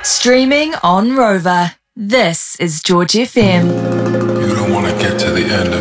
Streaming on Rover, this is George FM. You don't want to get to the end of